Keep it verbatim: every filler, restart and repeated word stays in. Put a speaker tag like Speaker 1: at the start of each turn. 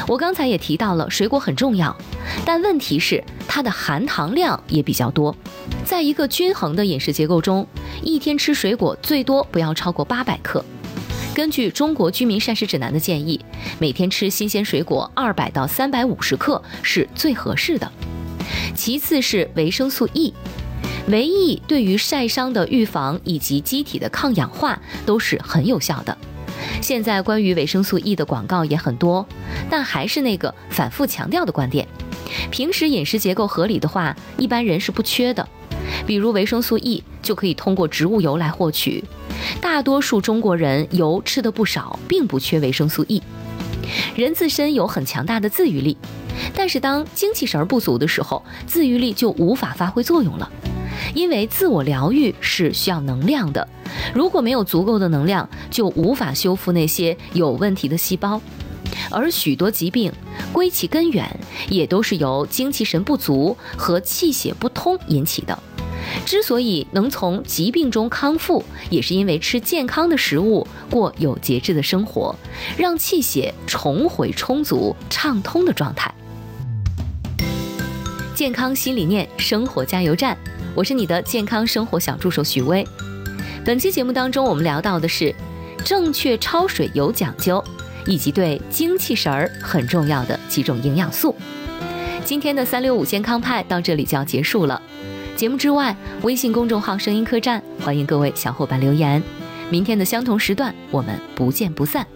Speaker 1: 我刚才也提到了，水果很重要，但问题是它的含糖量也比较多。在一个均衡的饮食结构中，一天吃水果最多不要超过八百克。根据中国居民膳食指南的建议，每天吃新鲜水果二百到三百五十克是最合适的。其次是维生素 E， 维 E 对于晒伤的预防以及机体的抗氧化都是很有效的。现在关于维生素 E 的广告也很多，但还是那个反复强调的观点，平时饮食结构合理的话，一般人是不缺的。比如维生素 E 就可以通过植物油来获取，大多数中国人油吃得不少，并不缺维生素 E。 人自身有很强大的自愈力，但是当精气神不足的时候，自愈力就无法发挥作用了。因为自我疗愈是需要能量的，如果没有足够的能量，就无法修复那些有问题的细胞。而许多疾病归其根源，也都是由精气神不足和气血不通引起的。之所以能从疾病中康复，也是因为吃健康的食物，过有节制的生活，让气血重回充足畅通的状态。健康新理念，生活加油站，我是你的健康生活小助手许薇。本期节目当中，我们聊到的是正确焯水有讲究，以及对精气神儿很重要的几种营养素。今天的三六五健康派到这里就要结束了。节目之外，微信公众号声音客栈，欢迎各位小伙伴留言。明天的相同时段，我们不见不散。